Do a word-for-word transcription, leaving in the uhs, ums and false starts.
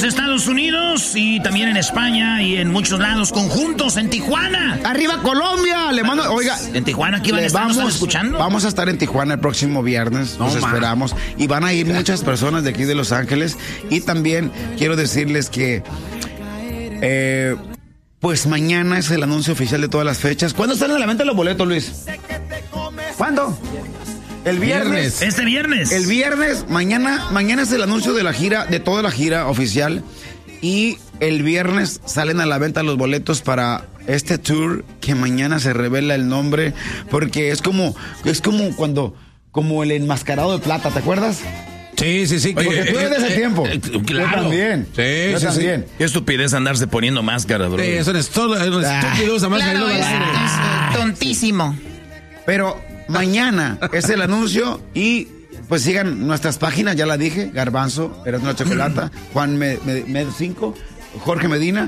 Estados Unidos y también en España y en muchos lados conjuntos, en Tijuana. ¡Arriba Colombia! Le mando, oiga. En Tijuana, aquí van a estar, vamos, ¿no están escuchando? Vamos a estar en Tijuana el próximo viernes, nos no, esperamos. Man. Y van a ir muchas personas de aquí de Los Ángeles. Y también quiero decirles que, eh, pues mañana es el anuncio oficial de todas las fechas. ¿Cuándo están a la venta los boletos, Luis? ¿Cuándo? El viernes. viernes. Este viernes. El viernes, mañana, mañana es el anuncio de la gira, de toda la gira oficial. Y el viernes salen a la venta los boletos para este tour que mañana se revela el nombre. Porque es como, es como cuando, como el enmascarado de plata, ¿te acuerdas? Sí, sí, sí. Porque eh, tú eres de ese eh, tiempo. Eh, eh, claro. Yo también. Sí, Yo sí, también. sí. Qué estupidez andarse poniendo máscara, bro. Sí, eso es todo, es estúpido esa máscara. Claro, es, es tontísimo. Pero mañana es el anuncio y pues sigan nuestras páginas, ya la dije, Garbanzo, Erasmo la Chocolata, Juan Med cinco, Jorge Medina.